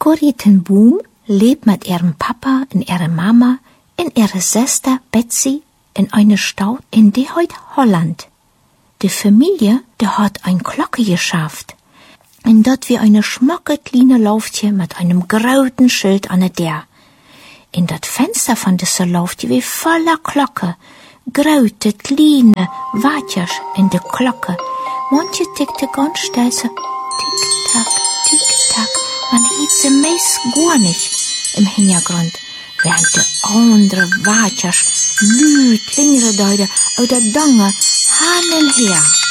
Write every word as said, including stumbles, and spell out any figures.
Corrie ten Boom lebt mit ihrem Papa und ihrer Mama und ihrer Schwester Betsy in einer Stadt in die heut Holland. Die Familie, die hat ein Glocke geschafft. Und dort wie eine schmacke kleine Lauftje mit einem grauten Schild an der. In dat Fenster von dieser Lauftje wie voller Glocke. Graute, kleine Watjes in de Glocke. Manche tickte ganz still so tick-tack, tick-tack. Man hielt sie meist gar nicht im Hintergrund. Während de andere Watjes lüd klingere deuten oder dange han en her.